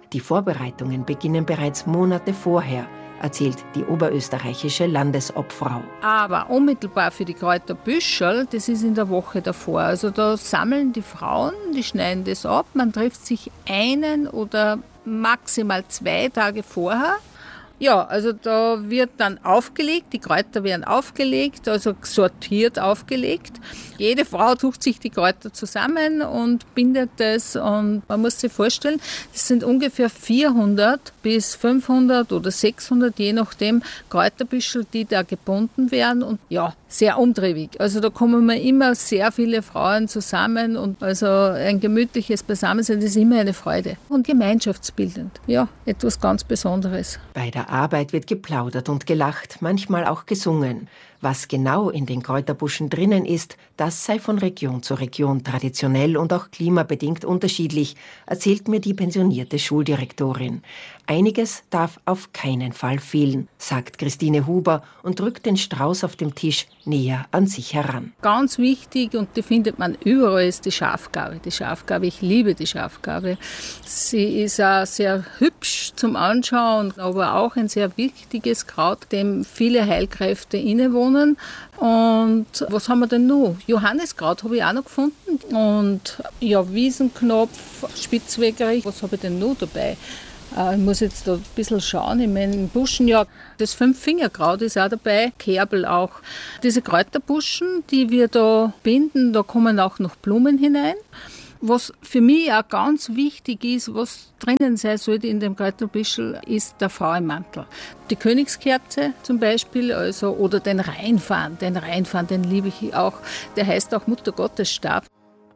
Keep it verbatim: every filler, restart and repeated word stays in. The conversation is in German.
Die Vorbereitungen beginnen bereits Monate vorher, erzählt die oberösterreichische Landesobfrau. Aber unmittelbar für die Kräuterbüschel, das ist in der Woche davor. Also da sammeln die Frauen, die schneiden das ab. Man trifft sich einen oder maximal zwei Tage vorher. Ja, also da wird dann aufgelegt, die Kräuter werden aufgelegt, also sortiert aufgelegt. Jede Frau sucht sich die Kräuter zusammen und bindet das, und man muss sich vorstellen, das sind ungefähr vierhundert bis fünfhundert oder sechshundert, je nachdem, Kräuterbüschel, die da gebunden werden, und ja, sehr umtriebig. Also da kommen wir immer sehr viele Frauen zusammen, und also ein gemütliches Beisammensein ist immer eine Freude und gemeinschaftsbildend. Ja, etwas ganz Besonderes. Bei der Arbeit wird geplaudert und gelacht, manchmal auch gesungen. Was genau in den Kräuterbuschen drinnen ist, das sei von Region zu Region traditionell und auch klimabedingt unterschiedlich, erzählt mir die pensionierte Schuldirektorin. Einiges darf auf keinen Fall fehlen, sagt Christine Huber und drückt den Strauß auf dem Tisch näher an sich heran. Ganz wichtig, und die findet man überall, ist die Schafgarbe. Die Schafgarbe, ich liebe die Schafgarbe. Sie ist auch sehr hübsch zum Anschauen, aber auch ein sehr wichtiges Kraut, dem viele Heilkräfte innewohnen. Und was haben wir denn noch? Johanniskraut habe ich auch noch gefunden. Und ja, Wiesenknopf, Spitzwegerich. Was habe ich denn noch dabei? Äh, ich muss jetzt da ein bisschen schauen. In meinen Buschen, ja, das Fünffingerkraut ist auch dabei, Kerbel auch. Diese Kräuterbuschen, die wir da binden, da kommen auch noch Blumen hinein. Was für mich auch ganz wichtig ist, was drinnen sein sollte in dem Kräuterbüschel, ist der Frauenmantel. Die Königskerze zum Beispiel, also, oder den Rheinfahren. Den Rheinfahren, den liebe ich auch. Der heißt auch Muttergottesstab.